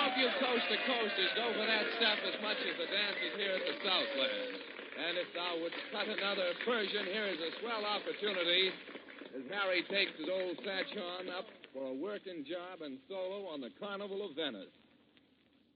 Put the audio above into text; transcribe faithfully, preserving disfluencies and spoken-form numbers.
you coast-to-coasters go for that stuff as much as the dancers here at the Southland. And if thou wouldst cut another Persian, here is a swell opportunity as Harry takes his old Satchon up for a working job and solo on the Carnival of Venice.